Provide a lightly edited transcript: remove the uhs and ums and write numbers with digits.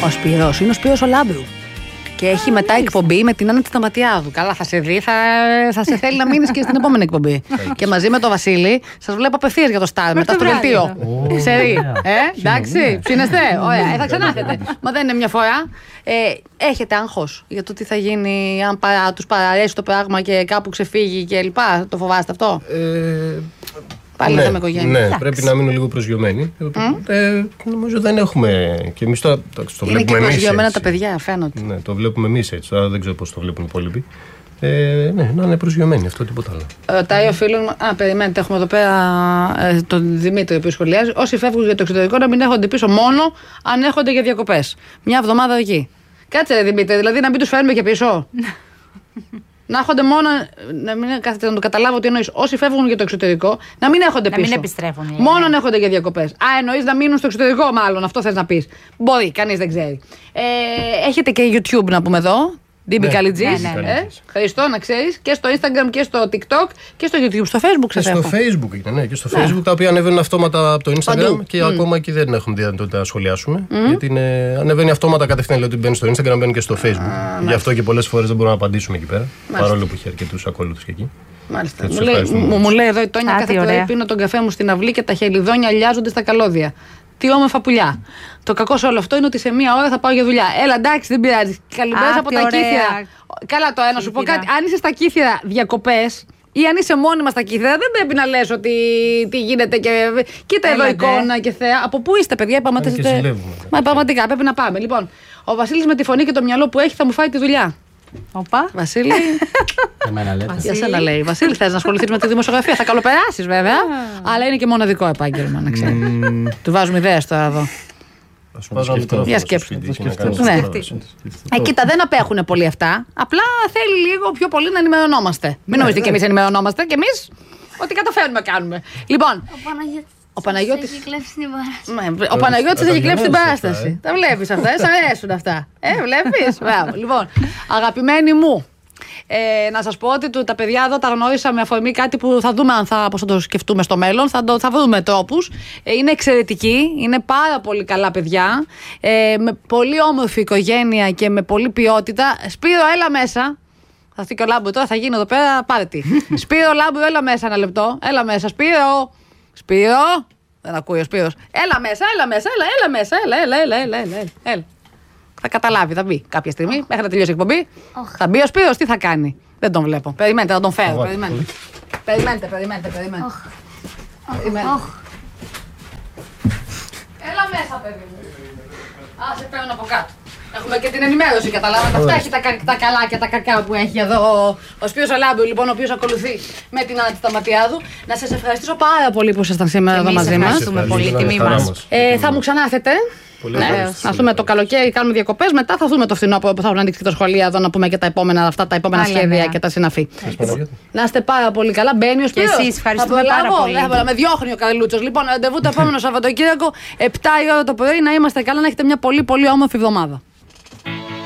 Ο Σπύρος είναι ο Σπύρος ο Λάμπρου. Και έχει μετά εκπομπή με την Άννα τη Σταματιάδου. Καλά, θα σε δει, θα σε θέλει να μείνει και στην επόμενη εκπομπή. Και μαζί με τον Βασίλη, σας βλέπω απευθείας για το Star, μετά στο δελτίο. Ξέρει. Εντάξει, ψήνεστε. Ωραία, θα ξανάρθετε. Μα δεν είναι μια φορά. Έχετε άγχος για το τι θα γίνει, αν τους παραρέσει το πράγμα και κάπου ξεφύγει κλπ. Το φοβάστε αυτό? Πάλι ναι, θα με οικογένεια. Ναι, πρέπει να μείνω λίγο προσγειωμένοι. Νομίζω δεν έχουμε. Και εμείς τώρα το βλέπουμε εμείς. Είναι και προσγειωμένα τα παιδιά, φαίνονται. Ναι, το βλέπουμε εμείς έτσι. Τώρα δεν ξέρω πώς το βλέπουν οι υπόλοιποι. Ναι, να είναι προσγειωμένοι, αυτό τίποτα άλλο. Ρωτάει ο φίλος μου, περιμένετε, έχουμε εδώ πέρα τον Δημήτρη, ο οποίος σχολιάζει. Όσοι φεύγουν για το εξωτερικό να μην έρχονται πίσω μόνο αν έρχονται για διακοπές. Μια εβδομάδα εκεί. Κάτσε, ρε Δημήτρη, δηλαδή να μην τους φέρνουμε και πίσω. Να έρχονται μόνο. Να μην κάθεται να το καταλάβω τι εννοείς. Όσοι φεύγουν για το εξωτερικό, να μην έρχονται πίσω. Να μην επιστρέφουν. Μόνο να έρχονται για διακοπές. Εννοείς να μείνουν στο εξωτερικό, μάλλον. Αυτό θες να πεις. Μπορεί, κανείς δεν ξέρει. Έχετε και YouTube να πούμε εδώ. Ντίμπι Καλιτζής. Χριστό, να ξέρεις. Και στο Instagram και στο TikTok και στο YouTube. Στο Facebook ξεφεύγουν. Και στο Facebook είναι, ναι. Και στο Facebook, τα οποία ανεβαίνουν αυτόματα από το Instagram και ακόμα εκεί δεν έχουμε δυνατότητα να σχολιάσουμε. Γιατί ανεβαίνει αυτόματα κατευθείαν, λέει ότι μπαίνει στο Instagram, μπαίνει και στο Facebook. Γι' αυτό και πολλές φορές δεν μπορούμε να απαντήσουμε εκεί πέρα. Παρόλο που έχει αρκετούς ακόλουθους και εκεί. Μάλιστα. Μου λέει εδώ η Τόνια, κάθε πρωί πίνω τον καφέ μου στην αυλή και τα χελιδόνια λιάζονται στα καλώδια. Τι όμορφα πουλιά. Το κακό σε όλο αυτό είναι ότι σε μία ώρα θα πάω για δουλειά. Έλα, εντάξει, δεν πειράζει. Καλημέρα από τα Κύθυρα. Καλά, τώρα να σου πω κάτι. Αν είσαι στα Κύθυρα διακοπές ή αν είσαι μόνιμα στα Κύθυρα, δεν πρέπει να λες ότι τι γίνεται και. Κοίτα εδώ εικόνα και θέα. Από πού είστε, παιδιά, Μα πραγματικά πρέπει να πάμε. Λοιπόν, ο Βασίλης με τη φωνή και το μυαλό που έχει θα μου φάει τη δουλειά. Οπα. Βασίλη. Εμένα λέτε. Για σένα λέει. Βασίλη, θες να ασχοληθείς με τη δημοσιογραφία? Θα καλοπεράσεις βέβαια, αλλά είναι και μοναδικό επάγγελμα, να ξέρεις. Του βάζουμε ιδέες τώρα εδώ. Για σκέψου. Κοίτα, δεν απέχουν πολύ αυτά. Απλά θέλει λίγο πιο πολύ να ενημερωνόμαστε. Μην νομίζετε κι εμείς ενημερωνόμαστε, κι εμείς ό,τι καταφέρνουμε κάνουμε. Λοιπόν. Ο Παναγιώτης έχει κλέψει την παράσταση. Ο Παναγιώτης έχει κλέψει την παράσταση. Τα βλέπεις αυτά, σ' αρέσουν αυτά. Βλέπεις. Λοιπόν, αγαπημένοι μου, να σας πω ότι τα παιδιά εδώ τα γνώρισα με αφορμή κάτι που θα δούμε αν πώς θα το σκεφτούμε στο μέλλον. Θα βρούμε τρόπους. Είναι εξαιρετικοί, είναι πάρα πολύ καλά παιδιά, με πολύ όμορφη οικογένεια και με πολύ ποιότητα. Σπύρο, έλα μέσα. Θα έρθει και ο Λάμπρου τώρα, θα γίνει εδώ πέρα πάρτι. Σπύρο, Λάμπρου, έλα μέσα ένα λεπτό. Έλα μέσα, Σπύρο. Σπύρο, δεν ακούει ο Σπύρος. Έλα μέσα, έλα. Θα καταλάβει, θα μπει κάποια στιγμή, μέχρι να τελειώσει η εκπομπή. Θα μπει ο Σπύρος, τι θα κάνει? Δεν τον βλέπω. Περιμένετε, να τον φέρω. Περιμένετε. Έλα μέσα, παιδί μου. Σε παίρνω από κάτω. Έχουμε και την ενημέρωση, καταλάβατε. Αυτά έχει τα καλά και τα κακά που έχει εδώ ο Σπύρος Λάμπρου, λοιπόν, ο οποίος ακολουθεί με την Άννα τη Σταματιάδου. Να σας ευχαριστήσω πάρα πολύ που ήσασταν σήμερα εδώ μαζί μας. Ευχαριστούμε πολύ, τιμή μας. Θα μου ξανάρθετε. Να δούμε το καλοκαίρι, κάνουμε διακοπές. Μετά θα δούμε το φθινόπωρο που θα έχουν ανοίξει και τα σχολεία εδώ, να πούμε και τα επόμενα σχέδια και τα συναφή. Να είστε πάρα πολύ καλά. Μπαίνει ο Σπύρος. Και εσείς, ευχαριστούμε πάρα πολύ. Με διώχνει ο Καρλούτσος. Λοιπόν, ραντεβού το επόμενο Σαββατοκύριακο, 7 η ώρα το πρωί, να είμαστε καλά, να έχετε μια πολύ πολύ όμορφη εβδομάδα.